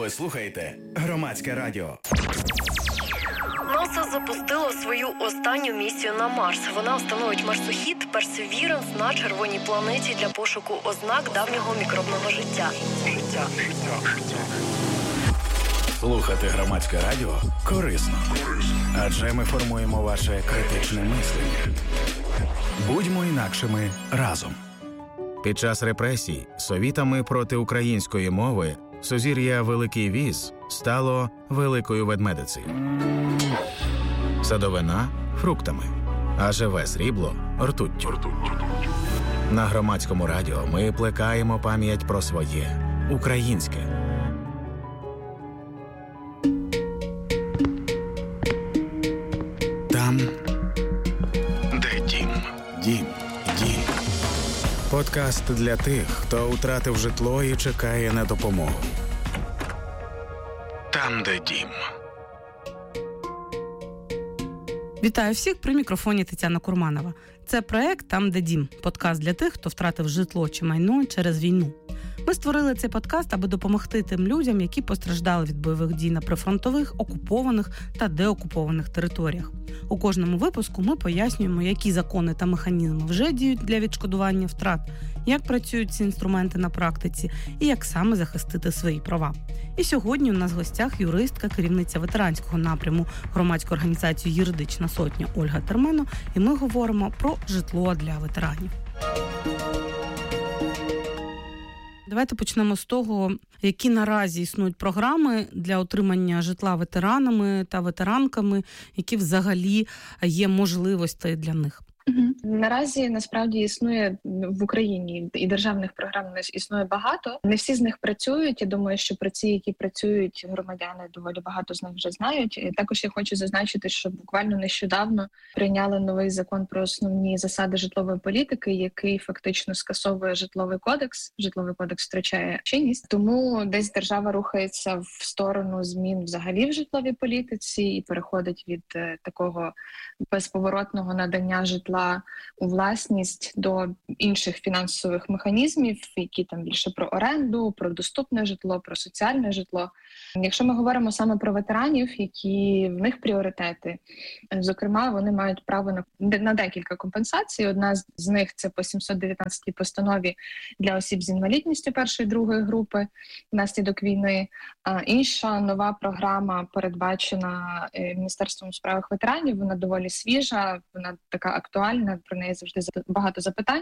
Ви слухаєте Громадське радіо. НАСА запустило свою останню місію на Марс. Вона встановить марсохід Perseverance на червоній планеті для пошуку ознак давнього мікробного життя. Слухати Громадське радіо корисно. Адже ми формуємо ваше критичне мислення. Будьмо інакшими разом. Під час репресій совітами проти української мови сузір'я Великий Віз стало Великою Ведмедицею. Садовина – фруктами, а живе срібло – ртуттю. На Громадському радіо ми плекаємо пам'ять про своє українське. Там, де дім. Дім. Дім. Подкаст для тих, хто втратив житло і чекає на допомогу. Там, де дім. Вітаю всіх, при мікрофоні Тетяна Курманова. Це проект «Там, де дім» – подкаст для тих, хто втратив житло чи майно через війну. Ми створили цей подкаст, аби допомогти тим людям, які постраждали від бойових дій на прифронтових, окупованих та деокупованих територіях. У кожному випуску ми пояснюємо, які закони та механізми вже діють для відшкодування втрат, як працюють ці інструменти на практиці і як саме захистити свої права. І сьогодні у нас в гостях юристка, керівниця ветеранського напряму громадської організації «Юридична сотня» Ольга Термено, і ми говоримо про житло для ветеранів. Давайте почнемо з того, які наразі існують програми для отримання житла ветеранами та ветеранками, які взагалі є можливості для них. Наразі, насправді, існує в Україні і державних програм існує багато. Не всі з них працюють. Я думаю, що про ці, які працюють, громадяни доволі багато з них вже знають. І також я хочу зазначити, що буквально нещодавно прийняли новий закон про основні засади житлової політики, який фактично скасовує житловий кодекс. Житловий кодекс втрачає чинність. Тому десь держава рухається в сторону змін взагалі в житловій політиці і переходить від такого безповоротного надання житла у власність до інших фінансових механізмів, які там більше про оренду, про доступне житло, про соціальне житло. Якщо ми говоримо саме про ветеранів, які в них пріоритети, зокрема, вони мають право на декілька компенсацій. Одна з них – це по 719 постанові для осіб з інвалідністю першої, другої групи внаслідок війни. Інша нова програма передбачена Міністерством у справах ветеранів, вона доволі свіжа, вона така актуальна, про неї завжди багато запитань.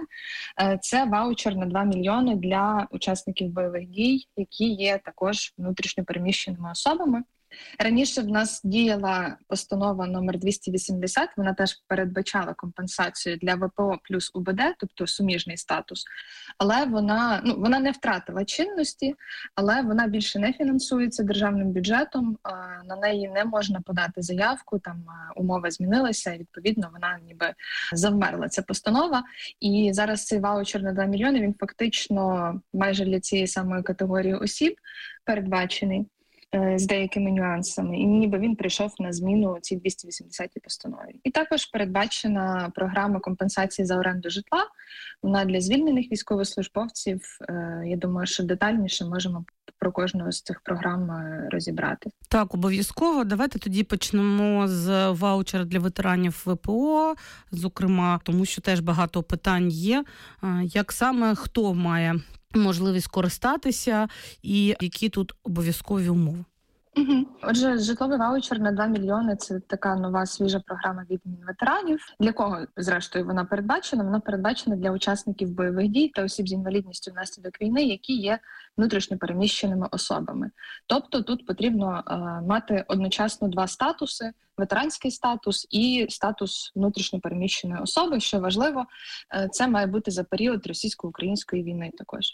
Це ваучер на 2 мільйони для учасників бойових дій, які є також внутрішньо переміщеними особами. Раніше в нас діяла постанова номер 280, вона теж передбачала компенсацію для ВПО плюс УБД, тобто суміжний статус, але вона не втратила чинності, але вона більше не фінансується державним бюджетом, на неї не можна подати заявку, там умови змінилися, і відповідно вона ніби завмерла, ця постанова. І зараз цей ваучер на 2 мільйони, він фактично майже для цієї самої категорії осіб передбачений з деякими нюансами, і ніби він прийшов на зміну цій 280-й постанові. І також передбачена програма компенсації за оренду житла. Вона для звільнених військовослужбовців. Я думаю, що детальніше можемо про кожну з цих програм розібрати. Так, обов'язково. Давайте тоді почнемо з ваучера для ветеранів ВПО, зокрема, тому що теж багато питань є. Як саме, хто має можливість користатися і які тут обов'язкові умови? Отже, житловий ваучер на 2 мільйони – це така нова свіжа програма від Мінветеранів. Для кого, зрештою, вона передбачена? Вона передбачена для учасників бойових дій та осіб з інвалідністю внаслідок війни, які є внутрішньо переміщеними особами. Тобто тут потрібно мати одночасно 2 статуси – ветеранський статус і статус внутрішньо переміщеної особи. Що важливо, це має бути за період російсько-української війни також.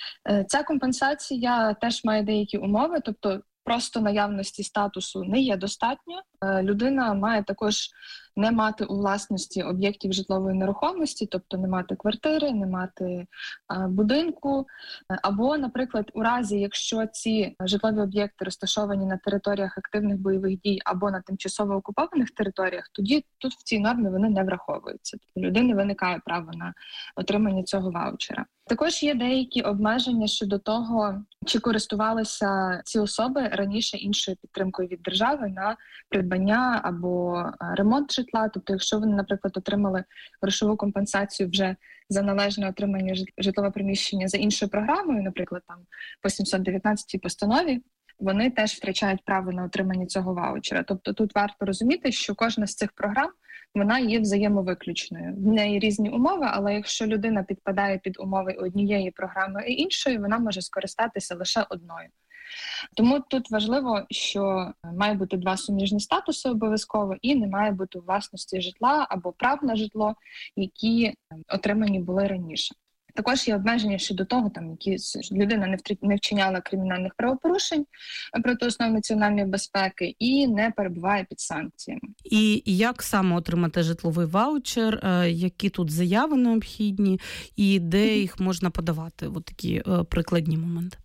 Ця компенсація теж має деякі умови, тобто просто наявності статусу не є достатньо. Людина має також не мати у власності об'єктів житлової нерухомості, тобто не мати квартири, не мати будинку, або, наприклад, у разі, якщо ці житлові об'єкти розташовані на територіях активних бойових дій або на тимчасово окупованих територіях, тоді тут в цій нормі вони не враховуються. Тобто у людини виникає право на отримання цього ваучера. Також є деякі обмеження щодо того, чи користувалися ці особи раніше іншою підтримкою від держави на придбання або ремонт житла. Тобто, якщо вони, наприклад, отримали грошову компенсацію вже за належне отримання житлового приміщення за іншою програмою, наприклад, там по 719 постанові, вони теж втрачають право на отримання цього ваучера. Тобто тут варто розуміти, що кожна з цих програм, вона є взаємовиключною. В неї різні умови, але якщо людина підпадає під умови однієї програми і іншої, вона може скористатися лише одною. Тому тут важливо, що має бути 2 суміжні статуси обов'язково і не має бути у власності житла або прав на житло, які отримані були раніше. Також є обмеження щодо того, які людина не вчиняла кримінальних правопорушень проти основ національної безпеки і не перебуває під санкціями. І як саме отримати житловий ваучер, які тут заяви необхідні і де їх можна подавати? Ось такі прикладні моменти.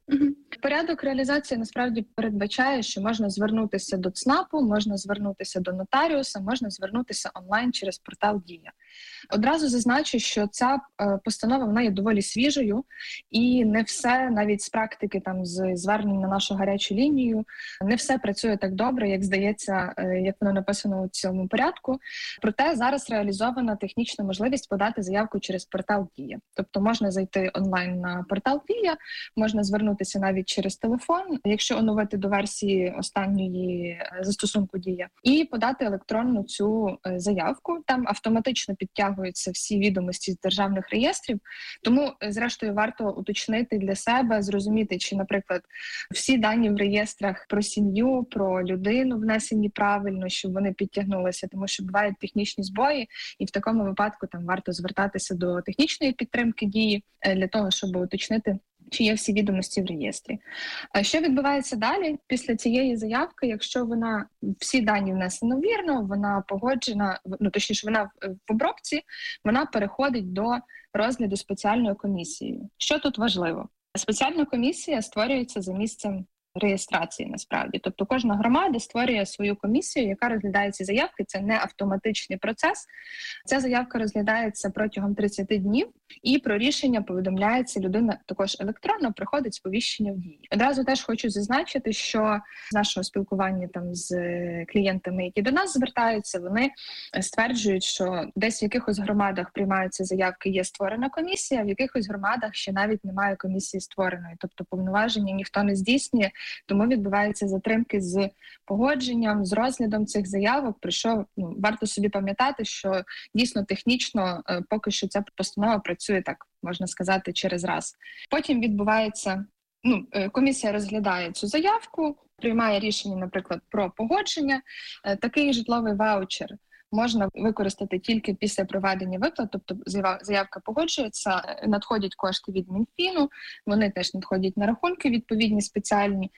Порядок реалізації насправді передбачає, що можна звернутися до ЦНАПу, можна звернутися до нотаріуса, можна звернутися онлайн через портал «Дія». Одразу зазначу, що ця постанова вона є доволі свіжою, і не все, навіть з практики з звернень на нашу гарячу лінію, не все працює так добре, як здається, як воно написано у цьому порядку. Проте зараз реалізована технічна можливість подати заявку через портал «Дія». Тобто можна зайти онлайн на портал «Дія», можна звернутися навіть через телефон, якщо оновити до версії останньої застосунку «Дія», і подати електронну цю заявку. Там автоматично підтягуються всі відомості з державних реєстрів, тому, зрештою, варто уточнити для себе, зрозуміти, чи, наприклад, всі дані в реєстрах про сім'ю, про людину внесені правильно, щоб вони підтягнулися, тому що бувають технічні збої, і в такому випадку варто звертатися до технічної підтримки «Дії» для того, щоб уточнити, чи є всі відомості в реєстрі. Що відбувається далі? Після цієї заявки, якщо всі дані внесено вірно, вона погоджена, точніше, вона в обробці, вона переходить до розгляду спеціальною комісією. Що тут важливо? Спеціальна комісія створюється за місцем реєстрації, насправді. Тобто кожна громада створює свою комісію, яка розглядає ці заявки. Це не автоматичний процес. Ця заявка розглядається протягом 30 днів, і про рішення повідомляється людина також електронно, приходить сповіщення в «Дії». Одразу теж хочу зазначити, що з нашого спілкування з клієнтами, які до нас звертаються, вони стверджують, що десь в якихось громадах приймаються заявки, є створена комісія, в якихось громадах ще навіть немає комісії створеної. Тобто повноваження ніхто не здійснює, тому відбуваються затримки з погодженням, з розглядом цих заявок, про що варто собі пам'ятати, що дійсно технічно поки що ця постанова працює, так можна сказати, через раз. Потім відбувається, комісія розглядає цю заявку, приймає рішення, наприклад, про погодження. Такий житловий ваучер можна використати тільки після проведення виплат, тобто заявка погоджується, надходять кошти від Мінфіну, вони теж надходять на рахунки відповідні спеціальні.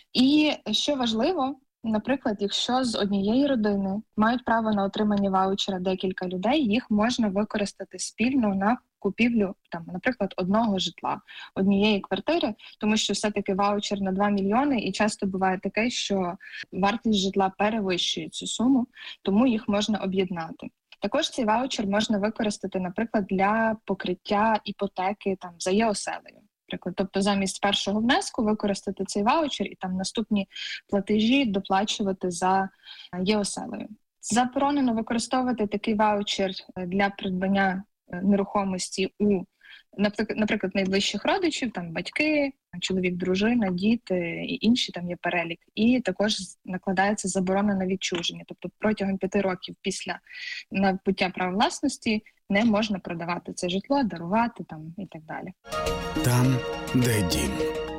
І що важливо, наприклад, якщо з однієї родини мають право на отримання ваучера декілька людей, їх можна використати спільно на купівлю, наприклад, одного житла, однієї квартири, тому що все-таки ваучер на 2 мільйони, і часто буває таке, що вартість житла перевищує цю суму, тому їх можна об'єднати. Також цей ваучер можна використати, наприклад, для покриття іпотеки за є-оселею. Тобто замість першого внеску використати цей ваучер і наступні платежі доплачувати за є-оселею. Заборонено використовувати такий ваучер для придбання нерухомості у, наприклад, найближчих родичів, батьки, чоловік, дружина, діти і інші, є перелік. І також накладається заборона на відчуження. Тобто протягом 5 років після набуття права власності не можна продавати це житло, дарувати і так далі. Там, де дім.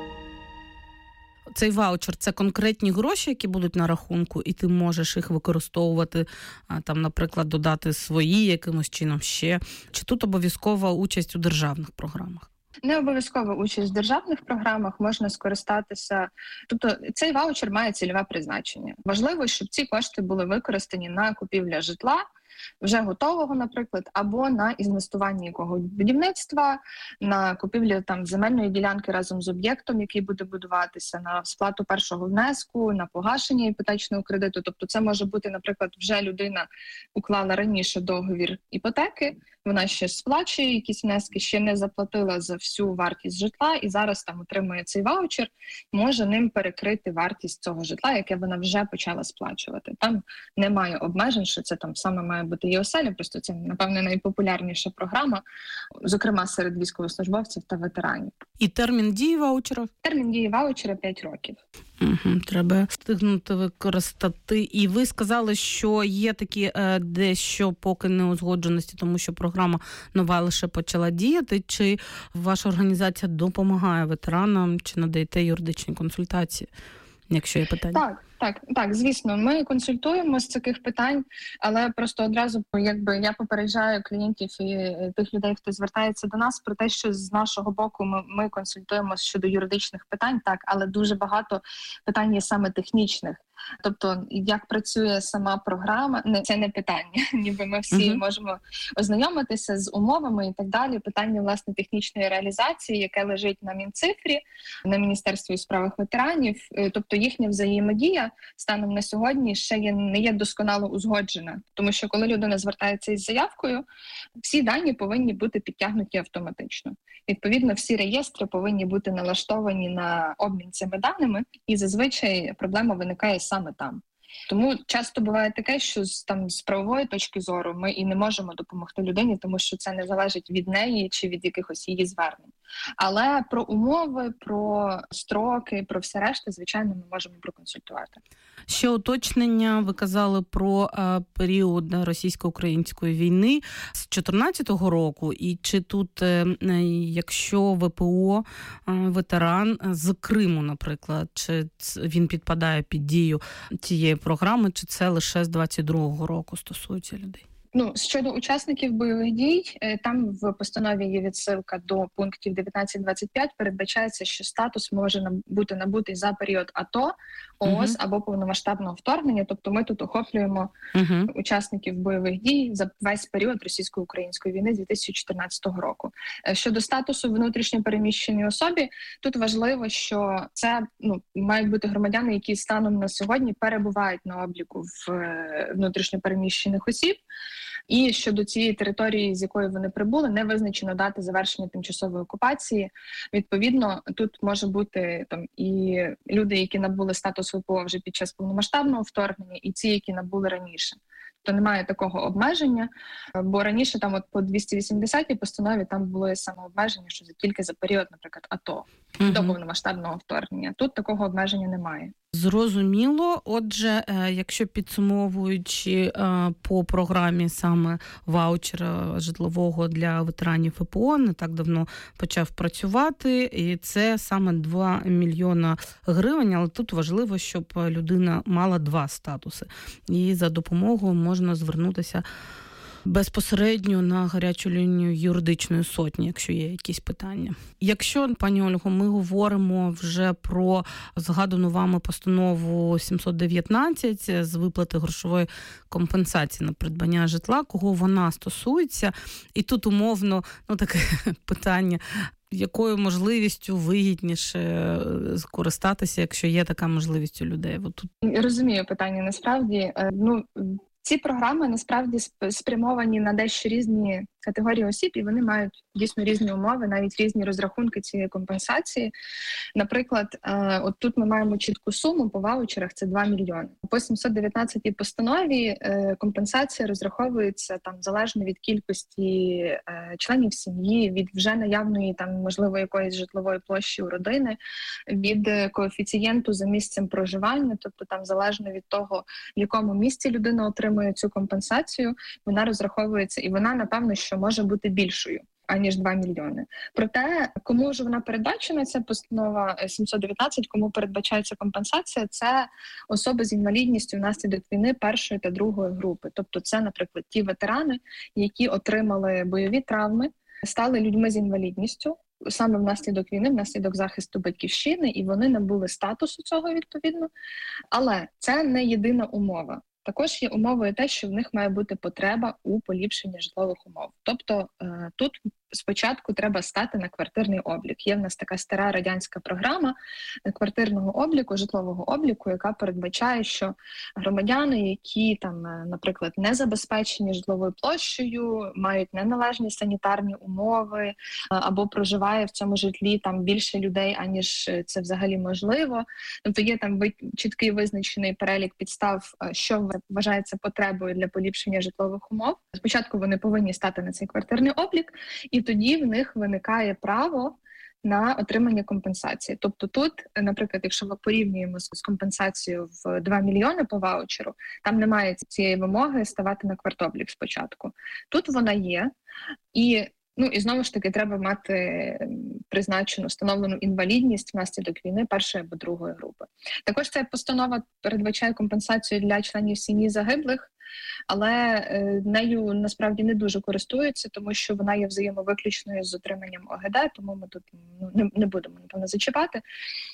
Цей ваучер – це конкретні гроші, які будуть на рахунку, і ти можеш їх використовувати, наприклад, додати свої якимось чином ще. Чи тут обов'язкова участь у державних програмах? Не обов'язково участь в державних програмах, можна скористатися. Тобто цей ваучер має цільове призначення. Важливо, щоб ці кошти були використані на купівлю житла, вже готового, наприклад, або на інвестування якогось будівництва, на купівлю там земельної ділянки разом з об'єктом, який буде будуватися, на сплату першого внеску, на погашення іпотечного кредиту. Тобто це може бути, наприклад, вже людина уклала раніше договір іпотеки, вона ще сплачує якісь внески, ще не заплатила за всю вартість житла і зараз там отримує цей ваучер, може ним перекрити вартість цього житла, яке вона вже почала сплачувати. Там немає обмежень, що це там саме має бути ЄОСЕЛі, просто це, напевне, найпопулярніша програма, зокрема серед військовослужбовців та ветеранів. І термін дії ваучера? Термін дії ваучера 5 років. Треба встигнути використати. І ви сказали, що є такі дещо поки неузгодженості, тому що програма нова лише почала діяти. Чи ваша організація допомагає ветеранам, чи надаєте юридичні консультації, якщо є питання? Так, звісно, ми консультуємо з таких питань, але просто одразу я попереджаю клієнтів і тих людей, хто звертається до нас, про те, що з нашого боку ми консультуємо щодо юридичних питань, так, але дуже багато питань є саме технічних. Тобто, як працює сама програма, це не питання, ніби ми всі можемо ознайомитися з умовами і так далі. Питання, власне, технічної реалізації, яке лежить на Мінцифрі, на Міністерстві у справах ветеранів, тобто їхня взаємодія станом на сьогодні ще не є досконало узгоджена. Тому що коли людина звертається із заявкою, всі дані повинні бути підтягнуті автоматично. Відповідно, всі реєстри повинні бути налаштовані на обмін цими даними, і зазвичай проблема виникає саме там. Тому часто буває таке, що з правової точки зору ми і не можемо допомогти людині, тому що це не залежить від неї чи від якихось її звернень. Але про умови, про строки, про все решта, звичайно, ми можемо проконсультувати. Ще уточнення, ви казали про період російсько-української війни з 2014 року, і чи тут, якщо ВПО, ветеран з Криму, наприклад, чи він підпадає під дію цієї програми, чи це лише з 22-го року стосується людей? Щодо учасників бойових дій, там в постанові є відсилка до пунктів 19-25, передбачається, що статус може бути набутий за період АТО, ООС або повномасштабного вторгнення, тобто ми тут охоплюємо учасників бойових дій за весь період російсько-української війни 2014 року. Щодо статусу внутрішньопереміщеної особи, тут важливо, що це мають бути громадяни, які станом на сьогодні перебувають на обліку в внутрішньопереміщених осіб. І щодо цієї території, з якої вони прибули, не визначено дати завершення тимчасової окупації. Відповідно, тут може бути і люди, які набули статус ВПО вже під час повномасштабного вторгнення, і ті, які набули раніше. То немає такого обмеження, бо раніше по 280-й постанові там було саме обмеження, що тільки за період, наприклад, АТО до повномасштабного вторгнення. Тут такого обмеження немає. Зрозуміло. Отже, якщо підсумовуючи по програмі саме ваучера житлового для ветеранів ВПО, не так давно почав працювати, і це саме 2 мільйона гривень, але тут важливо, щоб людина мала 2 статуси. І за допомогою можна звернутися безпосередньо на гарячу лінію юридичної сотні, якщо є якісь питання. Якщо, пані Ольго, ми говоримо вже про згадану вами постанову 719 з виплати грошової компенсації на придбання житла, кого вона стосується, і тут умовно, таке питання, якою можливістю вигідніше скористатися, якщо є така можливість у людей? Розумію питання, насправді. Ці програми насправді спрямовані на дещо різні категорії осіб, і вони мають дійсно різні умови, навіть різні розрахунки цієї компенсації. Наприклад, от тут ми маємо чітку суму по ваучерах – це 2 мільйони. По 719-й постанові компенсація розраховується залежно від кількості членів сім'ї, від вже наявної можливо якоїсь житлової площі у родини, від коефіцієнту за місцем проживання, тобто залежно від того, в якому місці людина отримує цю компенсацію, вона розраховується, і вона, напевно, що може бути більшою, аніж 2 мільйони. Проте, кому ж вона передбачена, ця постанова 719, кому передбачається компенсація, це особи з інвалідністю внаслідок війни першої та другої групи. Тобто це, наприклад, ті ветерани, які отримали бойові травми, стали людьми з інвалідністю, саме внаслідок війни, внаслідок захисту батьківщини, і вони набули статусу цього відповідно. Але це не єдина умова. Також є умовою те, що в них має бути потреба у поліпшенні житлових умов. Тобто тут спочатку треба стати на квартирний облік. Є в нас така стара радянська програма квартирного обліку, житлового обліку, яка передбачає, що громадяни, які там, наприклад, не забезпечені житловою площею, мають неналежні санітарні умови, або проживає в цьому житлі там більше людей, аніж це взагалі можливо. Тобто є там чіткий визначений перелік підстав, що вважається потребою для поліпшення житлових умов. Спочатку вони повинні стати на цей квартирний облік, і тоді в них виникає право на отримання компенсації. Тобто тут, наприклад, якщо ми порівнюємо з компенсацією в 2 мільйони по ваучеру, там немає цієї вимоги ставати на квартоблік спочатку. Тут вона є, і знову ж таки треба мати призначену, встановлену інвалідність внаслідок війни першої або другої групи. Також ця постанова передбачає компенсацію для членів сім'ї загиблих, але нею насправді не дуже користуються, тому що вона є взаємовиключною з отриманням ОГД, тому ми тут не будемо, напевно, зачіпати.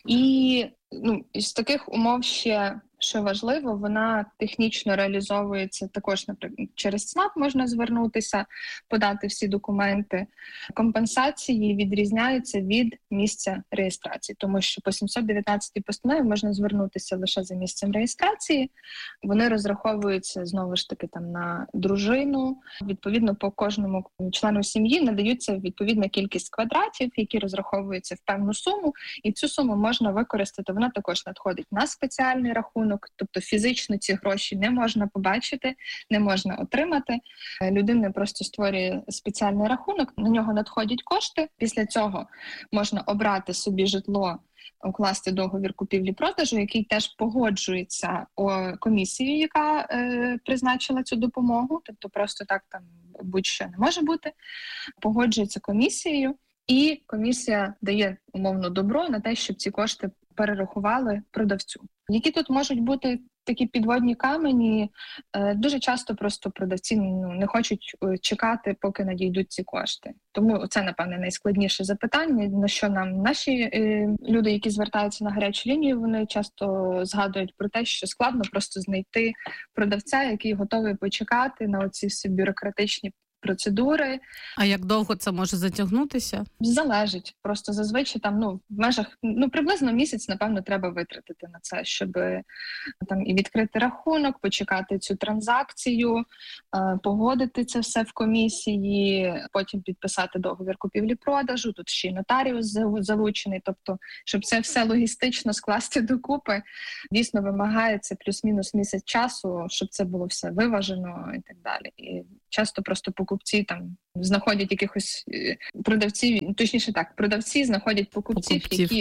І із таких умов ще, що важливо, вона технічно реалізовується також, наприклад, через ЦНАП можна звернутися, подати всі документи. Компенсації відрізняються від місця реєстрації, тому що по 719 постанові можна звернутися лише за місцем реєстрації. Вони розраховуються, знову ж таки, там на дружину. Відповідно, по кожному члену сім'ї надаються відповідна кількість квадратів, які розраховуються в певну суму, і цю суму можна використати. Вона також надходить на спеціальний рахунок, тобто фізично ці гроші не можна побачити, не можна отримати. Людина просто створює спеціальний рахунок, на нього надходять кошти. Після цього можна обрати собі житло, укласти договір купівлі-продажу, який теж погоджується комісією, яка призначила цю допомогу, тобто просто так там будь-що не може бути, погоджується комісією, і комісія дає умовно добро на те, щоб ці кошти перерахували продавцю. Які тут можуть бути такі підводні камені? Дуже часто просто продавці не хочуть чекати, поки надійдуть ці кошти. Тому це, напевне, найскладніше запитання, на що нам наші люди, які звертаються на гарячу лінію, вони часто згадують про те, що складно просто знайти продавця, який готовий почекати на оці всі бюрократичні процедури. А як довго це може затягнутися? Залежить. Просто зазвичай там, в межах, приблизно місяць, напевно, треба витратити на це, щоб там і відкрити рахунок, почекати цю транзакцію, погодити це все в комісії, потім підписати договір купівлі-продажу, тут ще й нотаріус залучений, тобто, щоб це все логістично скласти докупи, дійсно вимагається плюс-мінус місяць часу, щоб це було все виважено і так далі. І часто просто покупці там знаходять якихось продавців, точніше так, продавці знаходять покупців, які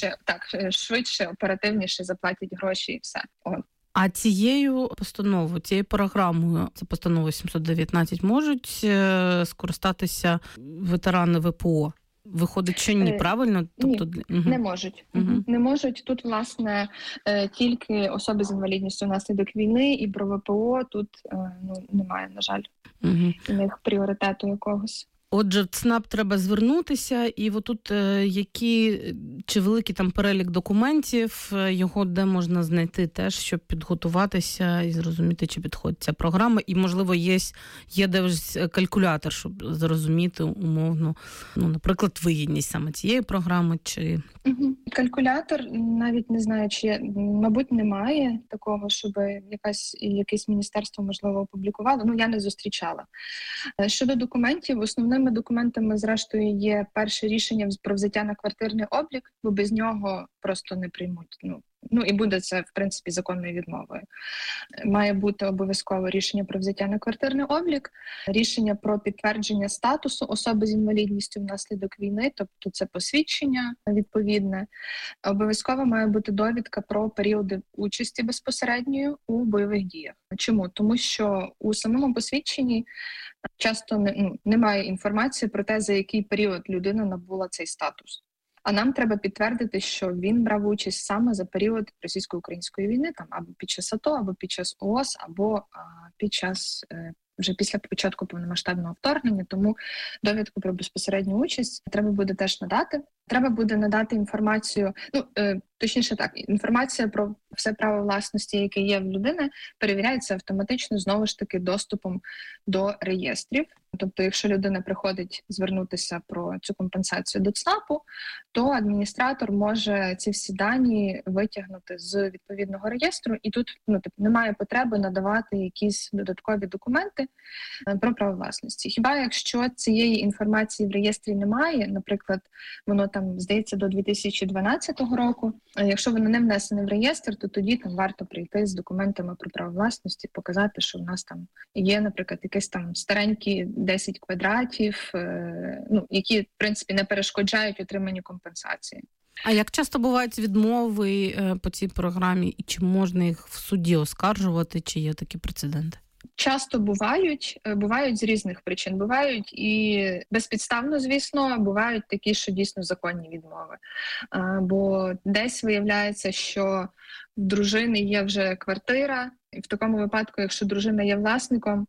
швидше, оперативніше заплатять гроші і все. А цією програмою, це постанова 719, можуть скористатися ветерани ВПО? Виходить, що ні, правильно? Тобто, не можуть. Не можуть. Тут, власне, тільки особи з інвалідністю внаслідок війни, і про ВПО тут немає, на жаль, у них пріоритету якогось. Отже, в ЦНАП треба звернутися, і отут чи великий там перелік документів, його де можна знайти теж, щоб підготуватися і зрозуміти, чи підходить ця програма, і, можливо, є десь калькулятор, щоб зрозуміти умовно, наприклад, вигідність саме цієї програми, чи... Калькулятор, навіть не знаю, чи мабуть, немає такого, щоб якесь міністерство, можливо, опублікувало. Я не зустрічала. Щодо документів, основними документами, зрештою, є перше рішення про взяття на квартирний облік, бо без нього просто не приймуть. І буде це, в принципі, законною відмовою. Має бути обов'язково рішення про взяття на квартирний облік, рішення про підтвердження статусу особи з інвалідністю внаслідок війни, тобто це посвідчення відповідне. Обов'язково має бути довідка про періоди участі безпосередньої у бойових діях. Чому? Тому що у самому посвідченні часто немає інформації про те, за який період людина набула цей статус. А нам треба підтвердити, що він брав участь саме за період російсько-української війни, там або під час АТО, або під час ООС, або під час вже після початку повномасштабного вторгнення, тому довідку про безпосередню участь треба буде теж надати. Треба буде надати інформацію, точніше так, інформація про все право власності, яке є в людини, перевіряється автоматично, знову ж таки, доступом до реєстрів. Тобто, якщо людина приходить звернутися про цю компенсацію до ЦНАПу, то адміністратор може ці всі дані витягнути з відповідного реєстру, і тут немає потреби надавати якісь додаткові документи про право власності. Хіба якщо цієї інформації в реєстрі немає, наприклад, воно там, здається, до 2012 року, якщо воно не внесене в реєстр, то тоді там варто прийти з документами про право власності, показати, що в нас там є, наприклад, якісь там старенькі 10 квадратів, які, в принципі, не перешкоджають отриманню компенсації. А як часто бувають відмови по цій програмі, і чи можна їх в суді оскаржувати, чи є такі прецеденти? Часто бувають з різних причин. Бувають і безпідставно, звісно, бувають такі, що дійсно законні відмови. Бо десь виявляється, що в дружини є вже квартира, і в такому випадку, якщо дружина є власником,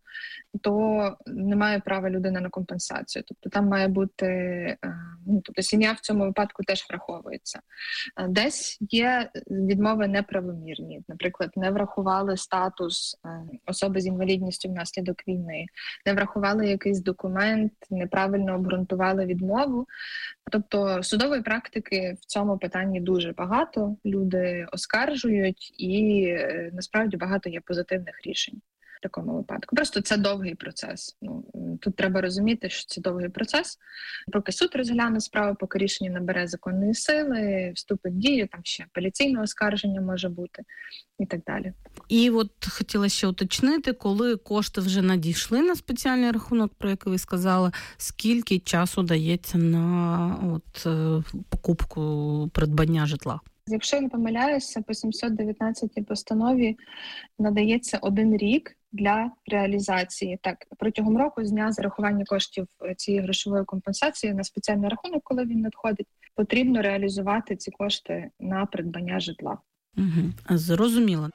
то не має права людина на компенсацію. Тобто там має бути, сім'я в цьому випадку теж враховується. Десь є відмови неправомірні. Наприклад, не врахували статус особи з інвалідністю внаслідок війни, не врахували якийсь документ, неправильно обґрунтували відмову. Тобто судової практики в цьому питанні дуже багато, люди оскаржують і насправді багато є позитивних рішень в такому випадку. Просто це довгий процес. Тут треба розуміти, що це довгий процес. Поки суд розгляне справу, поки рішення набере законної сили, вступить в дію, там ще апеляційне оскарження може бути і так далі. І от хотіла ще уточнити, коли кошти вже надійшли на спеціальний рахунок, про який ви сказали, скільки часу дається на покупку, придбання житла? Якщо я не помиляюся, по 719 постанові надається 1 рік для реалізації. Так, протягом року з дня зарахування коштів цієї грошової компенсації на спеціальний рахунок, коли він надходить, потрібно реалізувати ці кошти на придбання житла. Зрозуміло.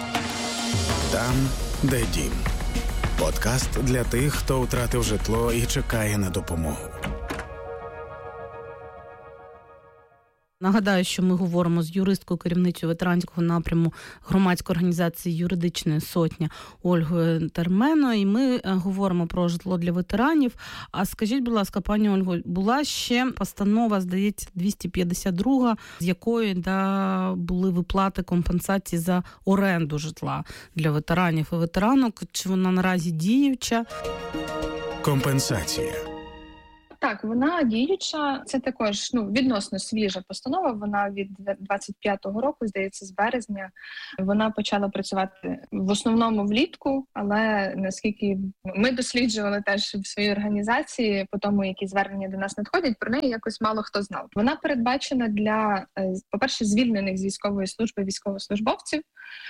Там, де дім. Подкаст для тих, хто втратив житло і чекає на допомогу. Нагадаю, що ми говоримо з юристкою, керівницею ветеранського напряму громадської організації «Юридична сотня» Ольгою Терменою, і ми говоримо про житло для ветеранів. А скажіть, будь ласка, пані Ольго, була ще постанова, здається, 252, з якої були виплати компенсації за оренду житла для ветеранів і ветеранок. Чи вона наразі діюча? Компенсація. Так, вона діюча. Це також відносно свіжа постанова. Вона від 25-го року, здається, з березня. Вона почала працювати в основному влітку, але наскільки ми досліджували теж в своїй організації, по тому, які звернення до нас надходять, про неї якось мало хто знав. Вона передбачена для, по-перше, звільнених з військової служби військовослужбовців,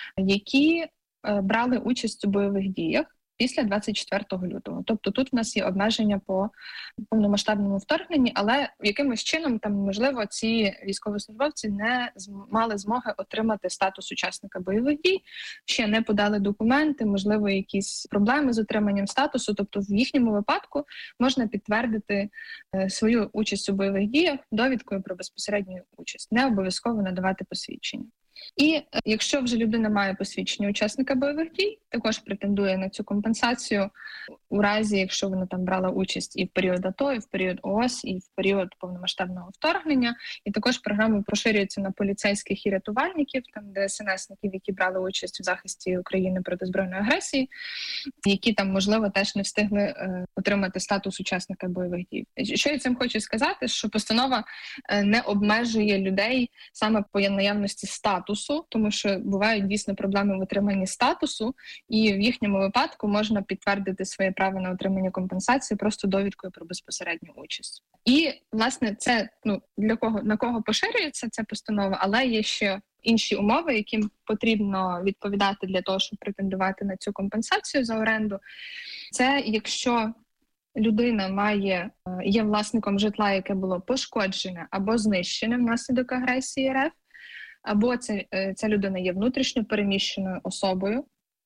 які брали участь у бойових діях після 24 лютого. Тобто тут у нас є обмеження по повномасштабному вторгненні, але якимось чином, можливо, ці військовослужбовці не мали змоги отримати статус учасника бойових дій, ще не подали документи, можливо, якісь проблеми з отриманням статусу. Тобто в їхньому випадку можна підтвердити свою участь у бойових діях довідкою про безпосередню участь. Не обов'язково надавати посвідчення. І якщо вже людина має посвідчення учасника бойових дій, також претендує на цю компенсацію у разі, якщо вона там брала участь і в період АТО, і в період ООС, і в період повномасштабного вторгнення. І також програма поширюється на поліцейських і рятувальників, там ДСНСників, які брали участь у захисті України проти збройної агресії, які там, можливо, теж не встигли отримати статус учасника бойових дій. Що я цим хочу сказати, що постанова не обмежує людей саме по наявності статусу, тому що бувають дійсно проблеми в отриманні статусу, і в їхньому випадку можна підтвердити своє право на отримання компенсації просто довідкою про безпосередню участь. І, власне, це на кого поширюється ця постанова, але є ще інші умови, яким потрібно відповідати для того, щоб претендувати на цю компенсацію за оренду. Це якщо людина є власником житла, яке було пошкоджене або знищене внаслідок агресії РФ, або ця людина є внутрішньо переміщеною особою,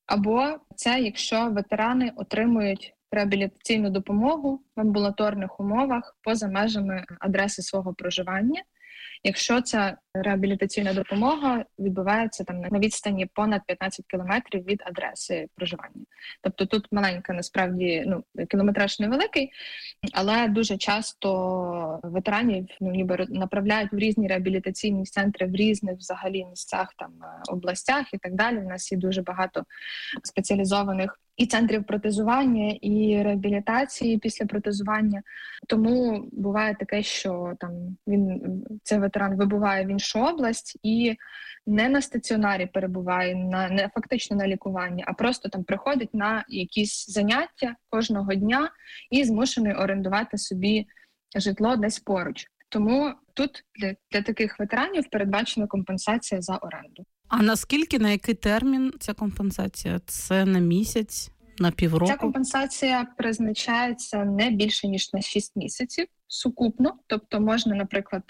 Або це якщо ветерани отримують реабілітаційну допомогу в амбулаторних умовах поза межами адреси свого проживання, якщо ця реабілітаційна допомога відбувається там на відстані понад 15 кілометрів від адреси проживання. Тобто тут маленька, насправді, кілометраж невеликий, але дуже часто ветеранів ніби направляють в різні реабілітаційні центри в різних взагалі місцях, там областях і так далі. У нас є дуже багато спеціалізованих і центрів протезування, і реабілітації після протезування. Тому буває таке, що там цей ветеран вибуває в іншу область і не на стаціонарі перебуває, не фактично на лікуванні, а просто там приходить на якісь заняття кожного дня і змушений орендувати собі житло десь поруч. Тому тут для таких ветеранів передбачена компенсація за оренду. А на який термін ця компенсація? Це на місяць, на півроку? Ця компенсація призначається не більше, ніж на 6 місяців сукупно. Тобто можна, наприклад,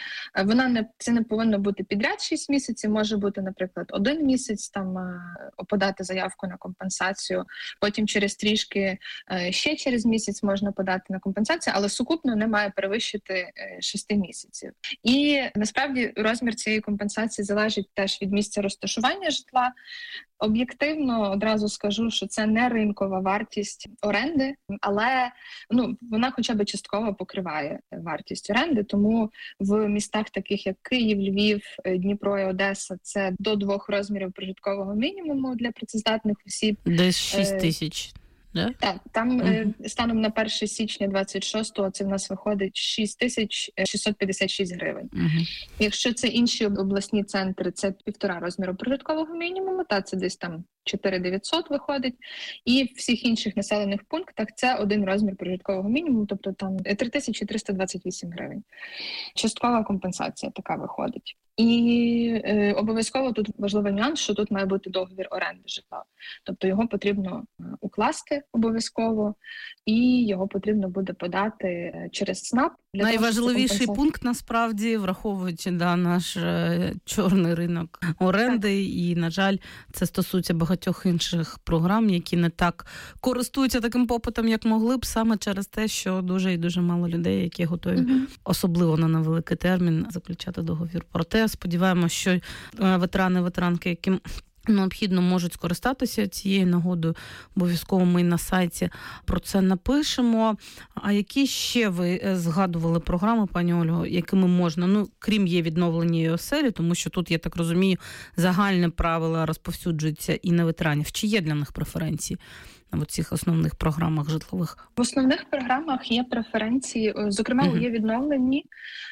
це не повинно бути підряд 6 місяців, може бути, наприклад, 1 місяць подати заявку на компенсацію, потім через трішки, ще через місяць можна подати на компенсацію, але сукупно не має перевищити 6 місяців. І насправді розмір цієї компенсації залежить теж від місця розташування житла. Об'єктивно одразу скажу, що це не ринкова вартість оренди, але вона хоча б частково покриває вартість оренди, тому в містах таких як Київ, Львів, Дніпро і Одеса це до 2 розмірів прожиткового мінімуму для працездатних осіб. Десь 6 тисяч. Да? Так, там станом на 1 січня 26-го це в нас виходить 6656 гривень. Якщо це інші обласні центри, це 1,5 розміру прожиткового мінімуму, це десь там 4900 виходить. І в всіх інших населених пунктах це 1 розмір прожиткового мінімуму, тобто там 3328 гривень. Часткова компенсація така виходить. І обов'язково тут важливий нюанс, що тут має бути договір оренди житла. Тобто його потрібно укласти обов'язково, і його потрібно буде подати через ЦНАП. Найважливіший пункт, насправді, враховуючи наш чорний ринок оренди, і, на жаль, це стосується багатьох інших програм, які не так користуються таким попитом, як могли б, саме через те, що дуже і дуже мало людей, які готові, особливо на невеликий термін, заключати договір. Проте сподіваємося, що ветеранки, яким необхідно, можуть скористатися цією нагодою. Обов'язково ми на сайті про це напишемо. А які ще ви згадували програми, пані Ольго, якими можна, крім є відновлення і оселі, тому що тут, я так розумію, загальне правило розповсюджується і на ветеранів. Чи є для них преференції в цих основних програмах житлових? В основних програмах є преференції, зокрема, у є відновленні,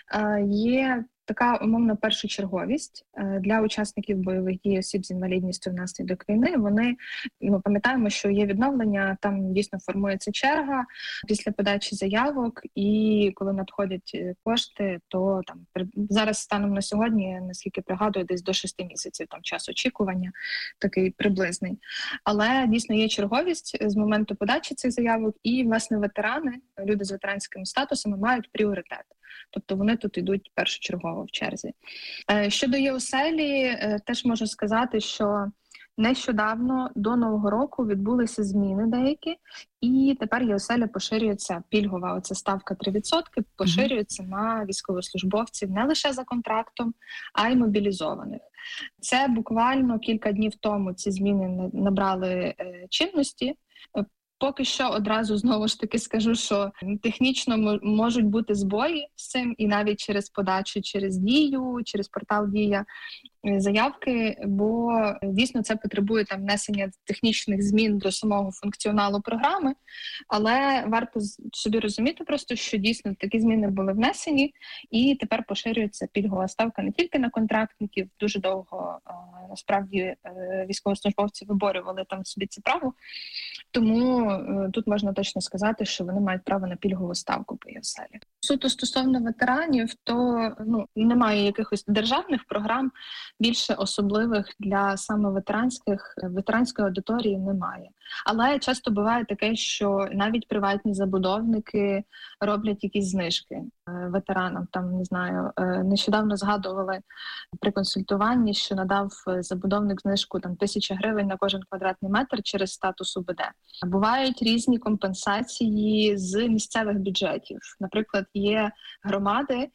є така умовна першочерговість для учасників бойових дій, осіб з інвалідністю внаслідок війни. Вони, пам'ятаємо, що є відновлення, там дійсно формується черга після подачі заявок, і коли надходять кошти, то там зараз станом на сьогодні, наскільки пригадую, десь до 6 місяців там час очікування, такий приблизний. Але дійсно є черговість з моменту подачі цих заявок, і, власне, ветерани, люди з ветеранськими статусами мають пріоритет. Тобто вони тут йдуть першочергово в черзі. Щодо ЄОСЕЛі, теж можу сказати, що нещодавно до Нового року відбулися зміни деякі, і тепер ЄОСЕЛі поширюється, пільгова оця ставка 3%, поширюється на військовослужбовців не лише за контрактом, а й мобілізованих. Це буквально кілька днів тому ці зміни набрали чинності. Поки що одразу знову ж таки скажу, що технічно можуть бути збої з цим, і навіть через подачу, через Дію, через портал Дія заявки, бо дійсно це потребує там внесення технічних змін до самого функціоналу програми, але варто собі розуміти просто, що дійсно такі зміни були внесені, і тепер поширюється пільгова ставка не тільки на контрактників, дуже довго насправді військовослужбовці виборювали там собі це право, тому тут можна точно сказати, що вони мають право на пільгову ставку по ЄОСЕЛі. Суто стосовно ветеранів, то немає якихось державних програм, більше особливих для саме ветеранської аудиторії немає. Але часто буває таке, що навіть приватні забудовники роблять якісь знижки ветеранам. Там, не знаю, нещодавно згадували при консультуванні, що надав забудовник знижку 1000 гривень на кожен квадратний метр через статус УБД. Бувають різні компенсації з місцевих бюджетів. Наприклад, є громади,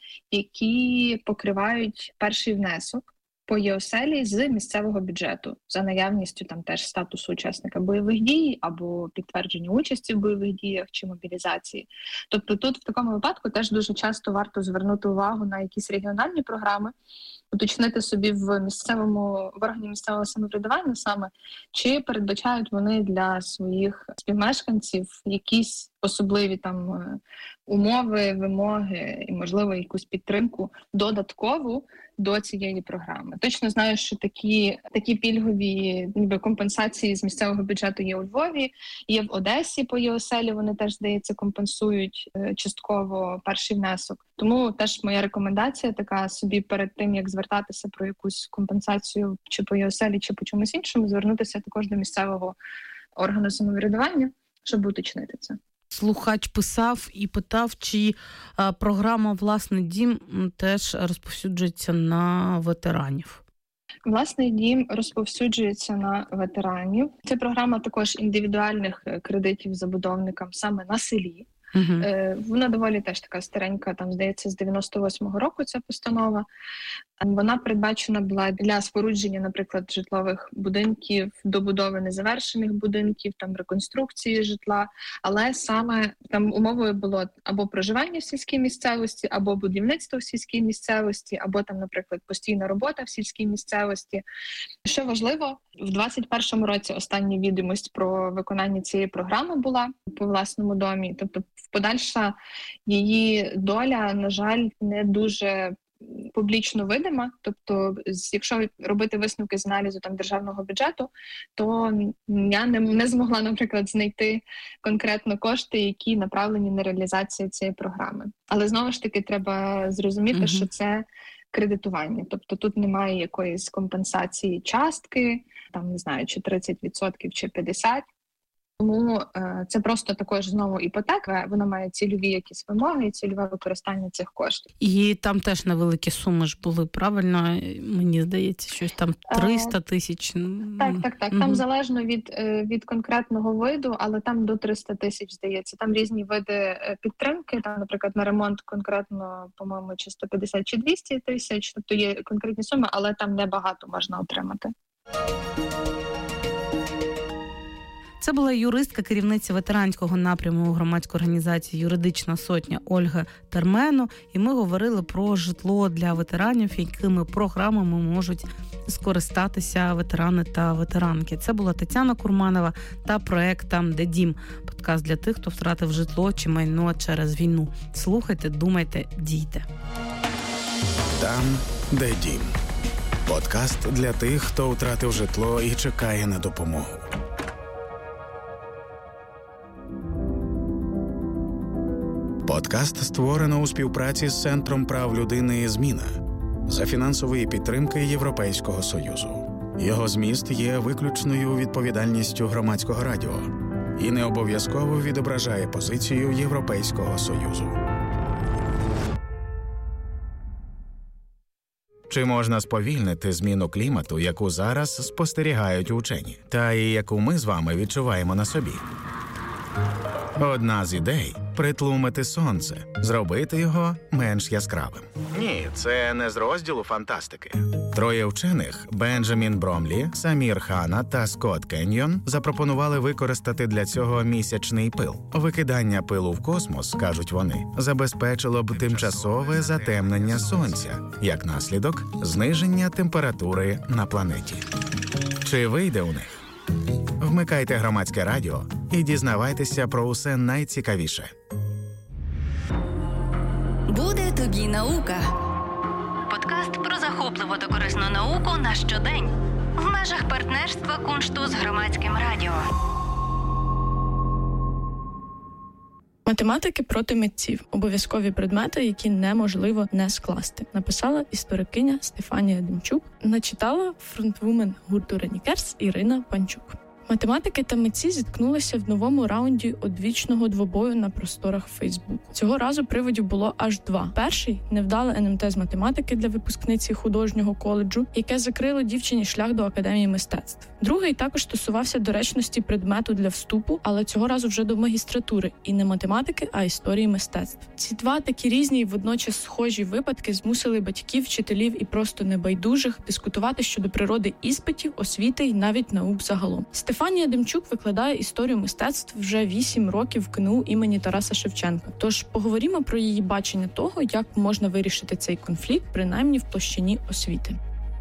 які покривають перший внесок по ЄОСЕЛі з місцевого бюджету за наявністю теж статусу учасника бойових дій або підтвердження участі в бойових діях чи мобілізації. Тобто тут в такому випадку теж дуже часто варто звернути увагу на якісь регіональні програми, уточнити собі в органі місцевого самоврядування саме, чи передбачають вони для своїх співмешканців якісь особливі умови, вимоги і, можливо, якусь підтримку додаткову до цієї програми. Точно знаю, що такі пільгові компенсації з місцевого бюджету є у Львові, є в Одесі по ЄОСЕЛі, вони теж, здається, компенсують частково перший внесок. Тому теж моя рекомендація така собі перед тим, як звертатися про якусь компенсацію чи по ЄОСЕЛі, чи по чомусь іншому, звернутися також до місцевого органу самоврядування, щоб уточнити це. Слухач писав і питав, чи програма «Власний дім» теж розповсюджується на ветеранів. «Власний дім» розповсюджується на ветеранів. Це програма також індивідуальних кредитів забудовникам саме на селі. Вона доволі теж така старенька, здається, з 98-го року ця постанова. Вона передбачена була для спорудження, наприклад, житлових будинків, добудови незавершених будинків, реконструкції житла, але саме умовою було або проживання в сільській місцевості, або будівництво в сільській місцевості, або наприклад, постійна робота в сільській місцевості. Що важливо, в 2021 році остання відомість про виконання цієї програми була по власному домі, тобто подальша її доля, на жаль, не дуже публічно видима. Тобто, якщо робити висновки з аналізу державного бюджету, то я не змогла, наприклад, знайти конкретно кошти, які направлені на реалізацію цієї програми. Але знову ж таки треба зрозуміти, що це кредитування. Тобто тут немає якоїсь компенсації частки, не знаю, чи 30%, чи 50%. Тому це просто також знову іпотека, вона має цільові якісь вимоги і цільове використання цих коштів. І там теж невеликі суми ж були, правильно? Мені здається, щось 300 тисяч. Так. Там залежно від конкретного виду, але там до 300 тисяч, здається. Там різні види підтримки, наприклад, на ремонт конкретно, по-моєму, чи 150, чи 200 тисяч. Тобто є конкретні суми, але там небагато можна отримати. Це була юристка, керівниця ветеранського напряму громадської організації «Юридична сотня» Ольга Термено. І ми говорили про житло для ветеранів, якими програмами можуть скористатися ветерани та ветеранки. Це була Тетяна Курманова та проект «Там, де дім». Подкаст для тих, хто втратив житло чи майно через війну. Слухайте, думайте, дійте. «Там, де дім». Подкаст для тих, хто втратив житло і чекає на допомогу. Подкаст створено у співпраці з Центром прав людини «Зміна» за фінансової підтримки Європейського Союзу. Його зміст є виключною відповідальністю Громадського радіо і не обов'язково відображає позицію Європейського Союзу. Чи можна сповільнити зміну клімату, яку зараз спостерігають учені, та і яку ми з вами відчуваємо на собі? Одна з ідей – притлумити сонце, зробити його менш яскравим. Ні, це не з розділу фантастики. Троє вчених – Бенджамін Бромлі, Самір Хана та Скотт Кеньйон – запропонували використати для цього місячний пил. Викидання пилу в космос, кажуть вони, забезпечило б тимчасове затемнення сонця, як наслідок – зниження температури на планеті. Чи вийде у них? Вмикайте Громадське радіо і дізнавайтеся про усе найцікавіше. Буде тобі наука. Подкаст про захопливу та корисну науку на щодень. В межах партнерства Куншту з Громадським радіо. Математики проти митців. Обов'язкові предмети, які неможливо не скласти. Написала історикиня Стефанія Демчук. Начитала фронтвумен гурту Ренікерс Ірина Панчук. Математики та митці зіткнулися в новому раунді одвічного двобою на просторах Фейсбуку. Цього разу приводів було аж 2. Перший – невдале НМТ з математики для випускниці художнього коледжу, яке закрило дівчині шлях до Академії мистецтв. Другий також стосувався доречності предмету для вступу, але цього разу вже до магістратури. І не математики, а історії мистецтв. Ці 2 такі різні і водночас схожі випадки змусили батьків, вчителів і просто небайдужих дискутувати щодо природи іспитів, освіти і навіть наук загалом. Стефанія Демчук викладає історію мистецтв вже 8 років в КНУ імені Тараса Шевченка. Тож поговоримо про її бачення того, як можна вирішити цей конфлікт, принаймні в площині освіти.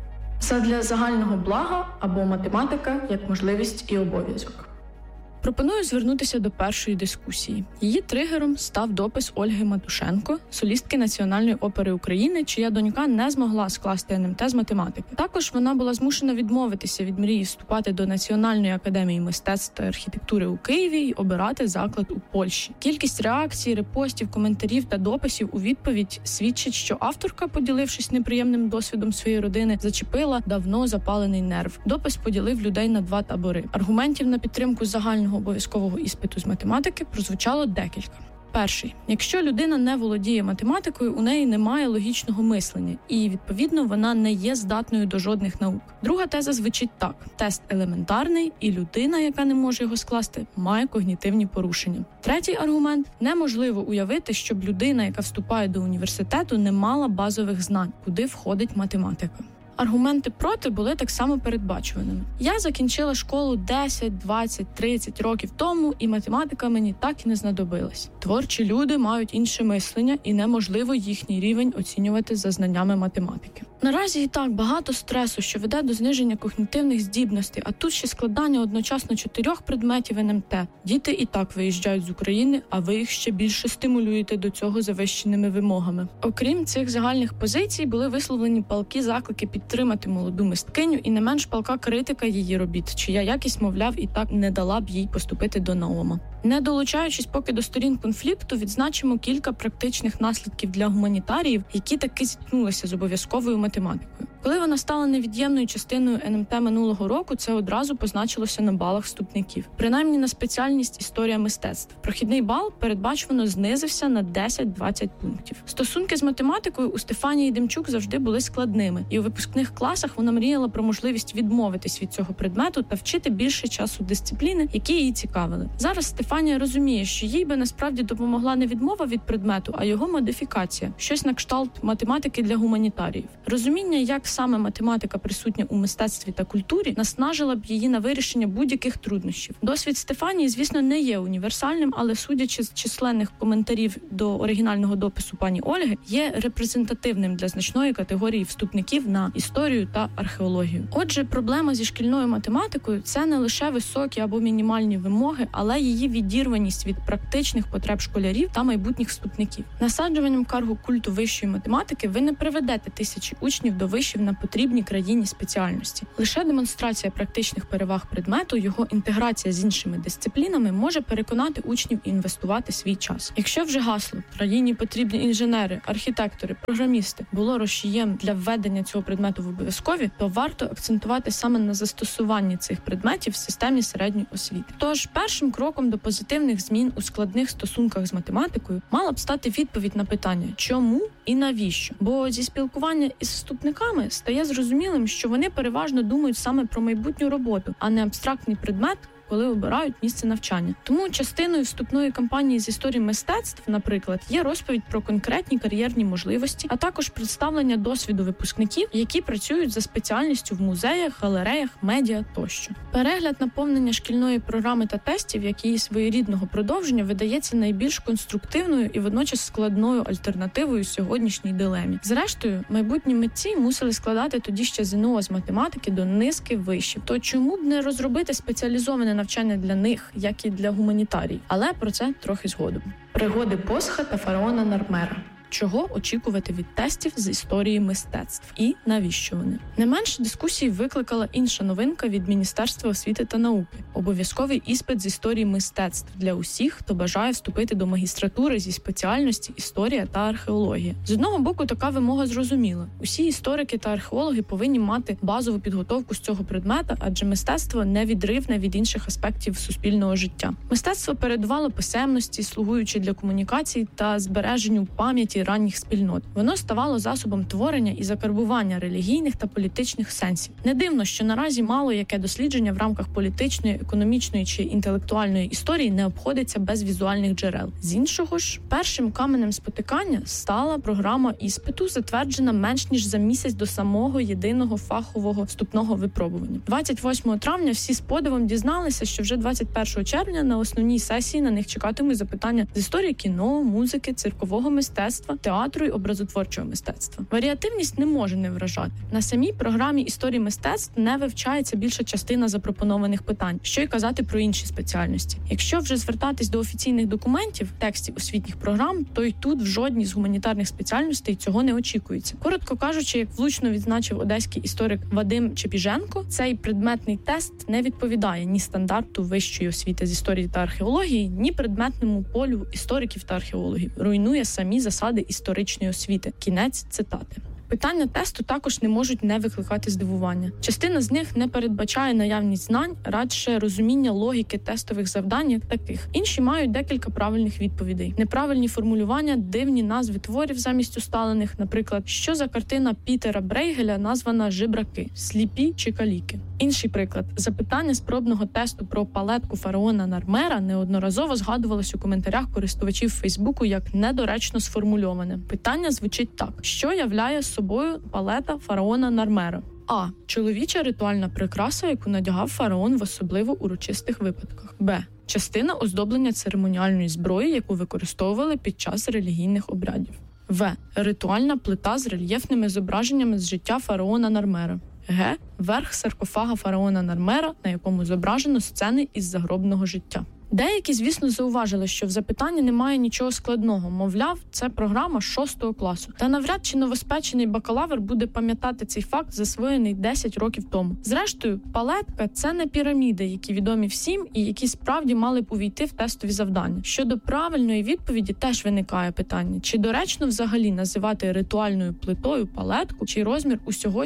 Задля загального блага або математика як можливість і обов'язок. Пропоную звернутися до першої дискусії. Її тригером став допис Ольги Матушенко, солістки Національної опери України, чия донька не змогла скласти НМТ з математики. Також вона була змушена відмовитися від мрії вступати до Національної академії мистецтв та архітектури у Києві і обирати заклад у Польщі. Кількість реакцій, репостів, коментарів та дописів у відповідь свідчить, що авторка, поділившись неприємним досвідом своєї родини, зачепила давно запалений нерв. Допис поділив людей на 2 табори. Аргументів на підтримку загального обов'язкового іспиту з математики прозвучало декілька. Перший. Якщо людина не володіє математикою, у неї немає логічного мислення, і, відповідно, вона не є здатною до жодних наук. Друга теза звучить так. Тест елементарний, і людина, яка не може його скласти, має когнітивні порушення. Третій аргумент. Неможливо уявити, щоб людина, яка вступає до університету, не мала базових знань, куди входить математика. Аргументи проти були так само передбачуваними. Я закінчила школу 10, 20, 30 років тому, і математика мені так і не знадобилась. Творчі люди мають інше мислення, і неможливо їхній рівень оцінювати за знаннями математики. Наразі і так багато стресу, що веде до зниження когнітивних здібностей, а тут ще складання одночасно 4 предметів НМТ. Діти і так виїжджають з України, а ви їх ще більше стимулюєте до цього завищеними вимогами. Окрім цих загальних позицій, були висловлені палкі заклики підтримати молоду мисткиню і не менш палка критика її робіт, чия якість, мовляв, і так не дала б їй поступити до НАОМа. Не долучаючись поки до сторін конфлікту, відзначимо кілька практичних наслідків для гуманітаріїв, які таки зіткнулися з обов'язковою математикою. Коли вона стала невід'ємною частиною НМТ минулого року, це одразу позначилося на балах вступників. Принаймні на спеціальність історія мистецтв. Прохідний бал передбачувано знизився на 10-20 пунктів. Стосунки з математикою у Стефанії Демчук завжди були складними, і у випускних класах вона мріяла про можливість відмовитись від цього предмету та вчити більше часу дисципліни, які її цікавили. Зараз Стефанія розуміє, що їй би насправді допомогла не відмова від предмету, а його модифікація, щось на кшталт математики для гуманітаріїв. Розуміння, як саме математика присутня у мистецтві та культурі, наснажила б її на вирішення будь-яких труднощів. Досвід Стефанії, звісно, не є універсальним, але судячи з численних коментарів до оригінального допису пані Ольги, є репрезентативним для значної категорії вступників на історію та археологію. Отже, проблема зі шкільною математикою – це не лише високі або мінімальні вимоги, але її відірваність від практичних потреб школярів та майбутніх вступників. Насаджуванням каргу культу вищої математики ви не приведете тисячі учнів до вишів на потрібній країні спеціальності. Лише демонстрація практичних переваг предмету, його інтеграція з іншими дисциплінами може переконати учнів інвестувати свій час. Якщо вже гасло «країні потрібні інженери, архітектори, програмісти» було рушієм для введення цього предмету в обов'язкові, то варто акцентувати саме на застосуванні цих предметів в системі середньої освіти. Тож, першим кроком до позитивних змін у складних стосунках з математикою мала б стати відповідь на питання «чому?» і «навіщо?». Бо зі спілкування із вступниками стає зрозумілим, що вони переважно думають саме про майбутню роботу, а не абстрактний предмет, коли обирають місце навчання. Тому частиною вступної кампанії з історії мистецтв, наприклад, є розповідь про конкретні кар'єрні можливості, а також представлення досвіду випускників, які працюють за спеціальністю в музеях, галереях, медіа тощо. Перегляд наповнення шкільної програми та тестів, як її своєрідного продовження, видається найбільш конструктивною і водночас складною альтернативою сьогоднішній дилемі. Зрештою, майбутні митці мусили складати тоді ще ЗНО з математики до низки вишів. То чому б не розробити спеціалізоване навчання для них, як і для гуманітарій? Але про це трохи згодом. Пригоди Босха та фараона Нармера. чого очікувати від тестів з історії мистецтв і навіщо вони. Не менше дискусій викликала інша новинка від Міністерства освіти та науки – обов'язковий іспит з історії мистецтв для усіх, хто бажає вступити до магістратури зі спеціальності історія та археологія. З одного боку, така вимога зрозуміла. Усі історики та археологи повинні мати базову підготовку з цього предмета, адже мистецтво невідривне від інших аспектів суспільного життя. Мистецтво передувало писемності, слугуючи для комунікацій та збереженню пам'яті ранніх спільнот. Воно ставало засобом творення і закарбування релігійних та політичних сенсів. Не дивно, що наразі мало яке дослідження в рамках політичної, економічної чи інтелектуальної історії не обходиться без візуальних джерел. З іншого ж, першим каменем спотикання стала програма іспиту, затверджена менш ніж за місяць до самого єдиного фахового вступного випробування. 28 травня всі з подивом дізналися, що вже 21 червня на основній сесії на них чекатимуть запитання з історії кіно, музики, циркового мистецтва, театру і образотворчого мистецтва. Варіативність не може не вражати. На самій програмі історії мистецтв не вивчається більша частина запропонованих питань. Що й казати про інші спеціальності. Якщо вже звертатись до офіційних документів, текстів освітніх програм, то й тут в жодній з гуманітарних спеціальностей цього не очікується. Коротко кажучи, як влучно відзначив одеський історик Вадим Чепіженко, цей предметний тест не відповідає ні стандарту вищої освіти з історії та археології, ні предметному полю істориків та археологів. Руйнує самі засади історичної освіти. Кінець цитати. Питання тесту також не можуть не викликати здивування. Частина з них не передбачає наявність знань, радше розуміння логіки тестових завдань як таких. Інші мають декілька правильних відповідей. Неправильні формулювання, дивні назви творів замість усталених, наприклад, що за картина Пітера Брейгеля названа «Жебраки», «Сліпі» чи «Каліки». Інший приклад. Запитання з пробного тесту про палетку фараона Нармера неодноразово згадувалось у коментарях користувачів Фейсбуку як недоречно сформульоване. Питання звучить так. Що являє собою палета фараона Нармера? А. Чоловіча ритуальна прикраса, яку надягав фараон в особливо урочистих випадках. Б. Частина оздоблення церемоніальної зброї, яку використовували під час релігійних обрядів. В. Ритуальна плита з рельєфними зображеннями з життя фараона Нармера. Г. Верх саркофага фараона Нармера, на якому зображено сцени із загробного життя. Деякі, звісно, зауважили, що в запитанні немає нічого складного. Мовляв, це програма 6 класу. Та навряд чи новоспечений бакалавр буде пам'ятати цей факт, засвоєний 10 років тому. Зрештою, палетка – це не піраміди, які відомі всім і які справді мали б увійти в тестові завдання. Щодо правильної відповіді теж виникає питання. Чи доречно взагалі називати ритуальною плитою палетку, чий розмір усього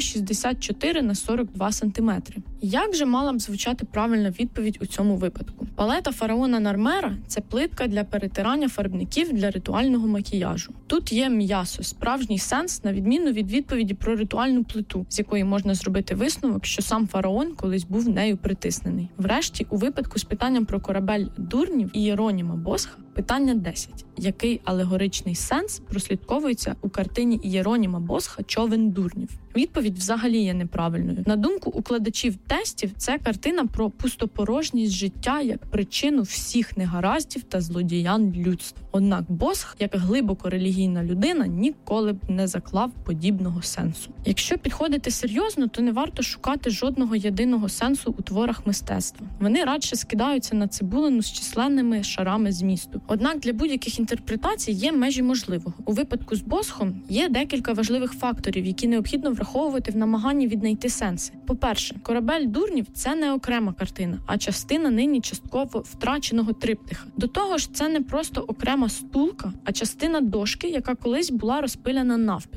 64 на 42 см? Як же мала б звучати правильна відповідь у цьому випадку? Палета фараона Нармера – це плитка для перетирання фарбників для ритуального макіяжу. Тут є м'ясо, справжній сенс, на відміну від відповіді про ритуальну плиту, з якої можна зробити висновок, що сам фараон колись був нею притиснений. Врешті, у випадку з питанням про корабель Дурнів і Ієроніма Босха, питання 10. Який алегоричний сенс прослідковується у картині Ієроніма Босха «Човен Дурнів»? Відповідь взагалі є неправильною. На думку укладачів тестів, це картина про пустопорожність життя як причину всіх негараздів та злодіянь людства. Однак Босх, як глибоко релігійна людина, ніколи б не заклав подібного сенсу. Якщо підходити серйозно, то не варто шукати жодного єдиного сенсу у творах мистецтва. Вони радше скидаються на цибулину з численними шарами змісту. Однак для будь-яких інтерпретацій є межі можливого. У випадку з Босхом є декілька важливих факторів, які необхідно враховувати в намаганні віднайти сенси. По-перше, корабель Дурнів – це не окрема картина, а частина нині частково втраченого триптиха. До того ж, це не просто окрема стулка, а частина дошки, яка колись була розпиляна навпіл.